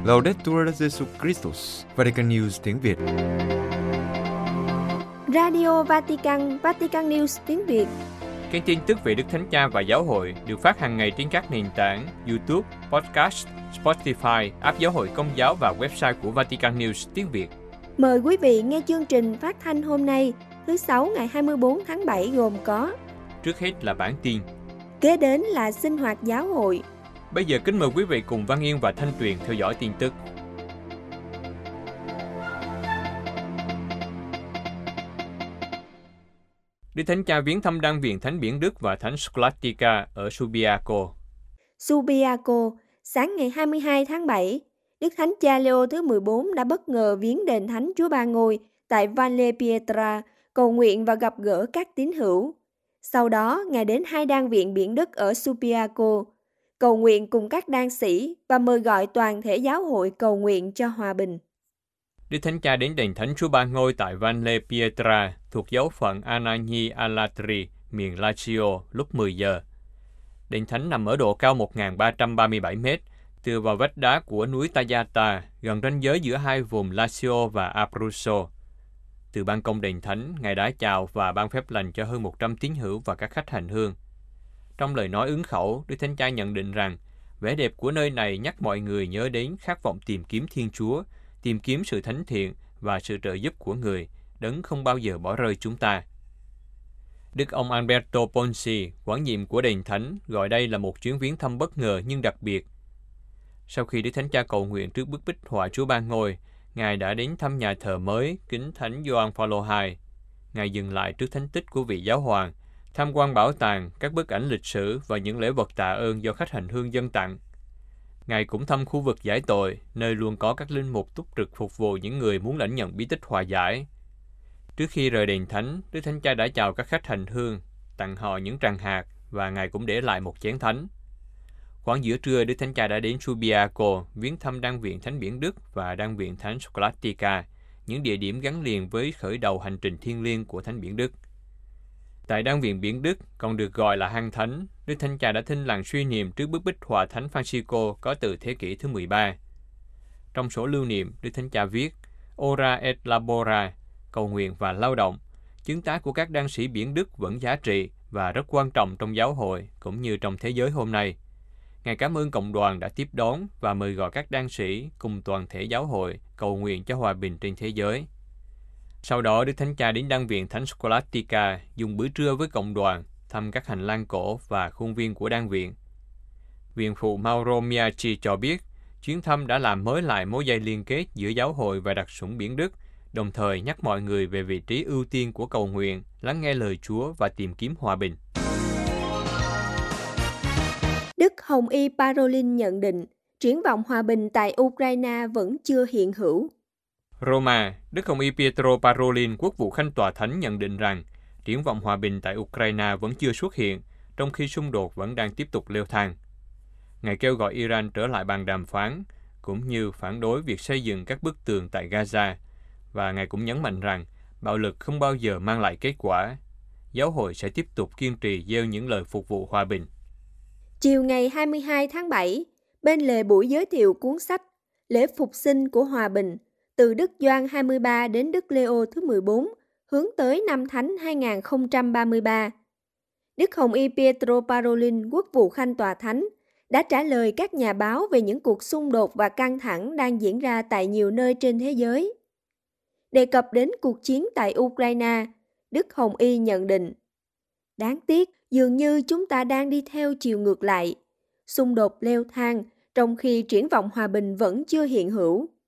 Laudetur Jesus Christus, Vatican News tiếng Việt. Radio Vatican, Vatican News tiếng Việt. Kênh tin tức về Đức Thánh Cha và Giáo hội được phát hàng ngày trên các nền tảng YouTube, Podcast, Spotify, app Giáo hội Công giáo và website của Vatican News tiếng Việt. Mời quý vị nghe chương trình phát thanh hôm nay, thứ Sáu ngày 24 tháng 7 gồm có: Trước hết là bản tin. Kế đến là sinh hoạt giáo hội. Bây giờ kính mời quý vị cùng Văn Yên và Thanh Tuyền theo dõi tin tức. Đức Thánh Cha viếng thăm Đan viện Thánh Biển Đức và Thánh Scholastica ở Subiaco. Subiaco, sáng ngày 22 tháng 7, Đức Thánh Cha Leo thứ 14 đã bất ngờ viếng đền Thánh Chúa Ba Ngôi tại Valle Pietra, cầu nguyện và gặp gỡ các tín hữu. Sau đó, Ngài đến hai đan viện Biển Đức ở Subiaco, cầu nguyện cùng các đan sĩ và mời gọi toàn thể giáo hội cầu nguyện cho hòa bình. Đức Thánh Cha đến đền Thánh Chúa Ba Ngôi tại Valle Pietra thuộc giáo phận Anagni Alatri, miền Lazio lúc 10 giờ. Đền Thánh nằm ở độ cao 1.337 m, tựa vào vách đá của núi Tajata, gần ranh giới giữa hai vùng Lazio và Abruzzo. Từ ban công đền Thánh, Ngài đã chào và ban phép lành cho hơn 100 tín hữu và các khách hành hương. Trong lời nói ứng khẩu, Đức Thánh Cha nhận định rằng vẻ đẹp của nơi này nhắc mọi người nhớ đến khát vọng tìm kiếm Thiên Chúa, tìm kiếm sự thánh thiện và sự trợ giúp của người, Đấng không bao giờ bỏ rơi chúng ta. Đức ông Alberto Ponzi, quản nhiệm của đền Thánh, gọi đây là một chuyến viếng thăm bất ngờ nhưng đặc biệt. Sau khi Đức Thánh Cha cầu nguyện trước bức bích họa Chúa Ba Ngôi, Ngài đã đến thăm nhà thờ mới kính Thánh Gioan Phaolô II. Ngài dừng lại trước thánh tích của vị giáo hoàng, tham quan bảo tàng, các bức ảnh lịch sử và những lễ vật tạ ơn do khách hành hương dâng tặng. Ngài cũng thăm khu vực giải tội, nơi luôn có các linh mục túc trực phục vụ những người muốn lãnh nhận bí tích hòa giải. Trước khi rời đền Thánh, Đức Thánh Cha đã chào các khách hành hương, tặng họ những tràng hạt và Ngài cũng để lại một chén thánh. Khoảng giữa trưa, Đức Thánh Cha đã đến Subiaco, viếng thăm Đan viện Thánh Biển Đức và Đan viện Thánh Scholastica, những địa điểm gắn liền với khởi đầu hành trình thiêng liêng của Thánh Biển Đức. Tại Đan viện Biển Đức, còn được gọi là hang Thánh, Đức Thánh Cha đã thinh lặng suy niệm trước bức bích họa Thánh Francisco có từ thế kỷ thứ 13. Trong sổ lưu niệm, Đức Thánh Cha viết: Ora et labora, cầu nguyện và lao động, chứng tá của các đan sĩ Biển Đức vẫn giá trị và rất quan trọng trong giáo hội cũng như trong thế giới hôm nay. Ngài cảm ơn cộng đoàn đã tiếp đón và mời gọi các đan sĩ cùng toàn thể giáo hội cầu nguyện cho hòa bình trên thế giới. Sau đó, Đức Thánh Cha đến Đan viện Thánh Scholastica, dùng bữa trưa với cộng đoàn, thăm các hành lang cổ và khuôn viên của đan viện. Viện phụ Mauro Miachi cho biết, chuyến thăm đã làm mới lại mối dây liên kết giữa giáo hội và đặc sủng Biển Đức, đồng thời nhắc mọi người về vị trí ưu tiên của cầu nguyện, lắng nghe lời Chúa và tìm kiếm hòa bình. Đức Hồng Y Parolin nhận định, triển vọng hòa bình tại Ukraine vẫn chưa hiện hữu. Roma, Đức Hồng Y Pietro Parolin, quốc vụ Khanh Tòa Thánh nhận định rằng triển vọng hòa bình tại Ukraine vẫn chưa xuất hiện, trong khi xung đột vẫn đang tiếp tục leo thang. Ngài kêu gọi Iran trở lại bàn đàm phán, cũng như phản đối việc xây dựng các bức tường tại Gaza, và Ngài cũng nhấn mạnh rằng bạo lực không bao giờ mang lại kết quả. Giáo hội sẽ tiếp tục kiên trì gieo những lời phục vụ hòa bình. Chiều ngày 22 tháng 7, bên lề buổi giới thiệu cuốn sách Lễ Phục Sinh của Hòa Bình, từ Đức Gioan 23 đến Đức Leo thứ 14, hướng tới năm Thánh 2033. Đức Hồng Y Pietro Parolin, quốc vụ Khanh Tòa Thánh, đã trả lời các nhà báo về những cuộc xung đột và căng thẳng đang diễn ra tại nhiều nơi trên thế giới. Đề cập đến cuộc chiến tại Ukraine, Đức Hồng Y nhận định: đáng tiếc, dường như chúng ta đang đi theo chiều ngược lại. Xung đột leo thang, trong khi triển vọng hòa bình vẫn chưa hiện hữu.